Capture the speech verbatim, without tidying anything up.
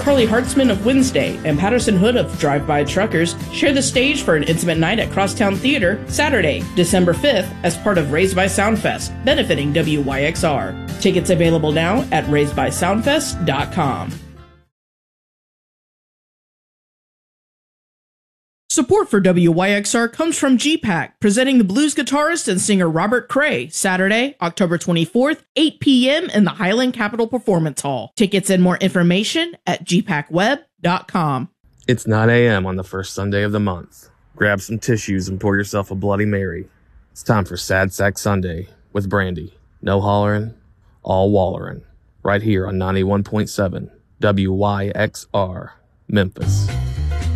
Carly Hartzman of Wednesday and Patterson Hood of Drive-By Truckers share the stage for an intimate night at Crosstown Theater Saturday, December fifth, as part of Raised by Soundfest, benefiting W Y X R. Tickets available now at raised by soundfest dot com. Support for W Y X R comes from G PAC, presenting the blues guitarist and singer Robert Cray, Saturday, October twenty-fourth, eight p.m. in the Highland Capitol Performance Hall. Tickets and more information at g pac web dot com. It's nine a.m. on the first Sunday of the month. Grab some tissues and pour yourself a Bloody Mary. It's time for Sad Sack Sunday with Brandy. No hollerin', all wallerin'. Right here on ninety-one point seven W Y X R, Memphis.